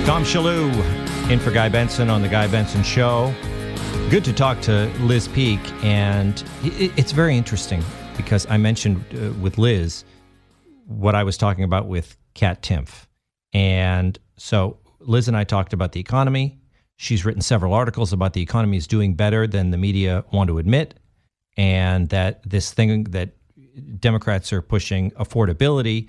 Tom Shalhoub in for Guy Benson on The Guy Benson Show. Good to talk to Liz Peek, and it's very interesting because I mentioned with Liz what I was talking about with Kat Timpf. And so Liz and I talked about the economy. She's written several articles about the economy is doing better than the media want to admit, and that this thing that Democrats are pushing, affordability,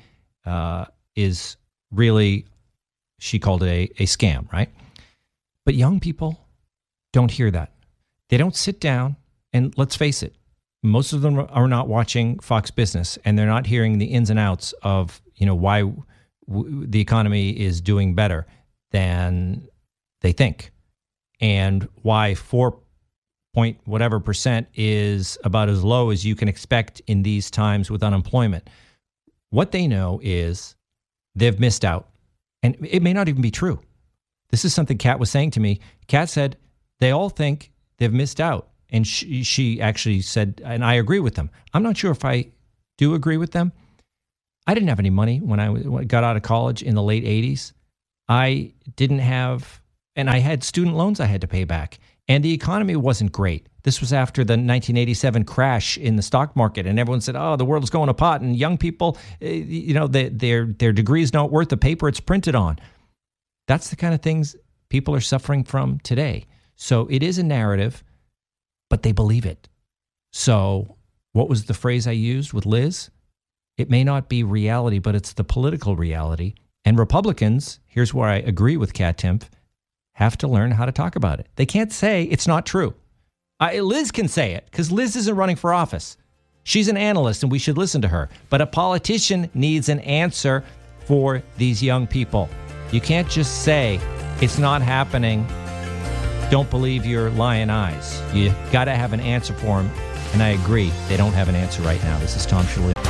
is really, she called it a scam, right? But young people don't hear that. They don't sit down, and let's face it, most of them are not watching Fox Business, and they're not hearing the ins and outs of, why the economy is doing better than they think, and why 4 point whatever percent is about as low as you can expect in these times with unemployment. What they know is they've missed out. And it may not even be true. This is something Kat was saying to me. Kat said they all think they've missed out. And she actually said, and I agree with them. I'm not sure if I do agree with them. I didn't have any money when I got out of college in the late 80s. I didn't have, and I had student loans I had to pay back. And the economy wasn't great. This was after the 1987 crash in the stock market, and everyone said, "Oh, the world is going to pot." And young people, their degrees not worth the paper it's printed on. That's the kind of things people are suffering from today. So it is a narrative, but they believe it. So what was the phrase I used with Liz? It may not be reality, but it's the political reality. And Republicans, here's where I agree with Kat Timpf, have to learn how to talk about it. They can't say it's not true. Liz can say it because Liz isn't running for office. She's an analyst and we should listen to her. But a politician needs an answer for these young people. You can't just say it's not happening. Don't believe your lying eyes. You got to have an answer for them. And I agree, they don't have an answer right now. This is Tom Shalhoub.